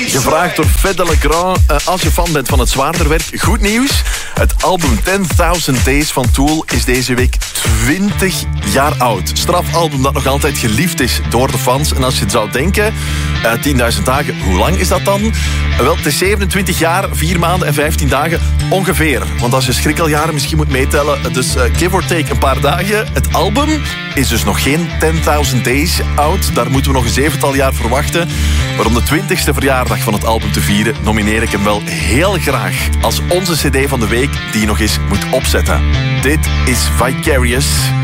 Gevraagd door Fed de Legrand. Als je fan bent van het zwaarder werk, goed nieuws. Het album 10.000 Days van Tool is deze week 20 jaar oud. Strafalbum dat nog altijd geliefd is door de fans. En als je het zou denken, 10.000 dagen, hoe lang is dat dan? Wel, het is 27 jaar, 4 maanden en 15 dagen ongeveer. Want als je schrikkeljaren misschien moet meetellen, dus give or take een paar dagen. Het album is dus nog geen 10.000 Days oud. Daar moeten we nog een 7-tal jaar verwachten. Maar om de 20ste verjaardag van het album te vieren, nomineer ik hem wel heel graag als onze cd van de week die je nog eens moet opzetten. Dit is Vicarious.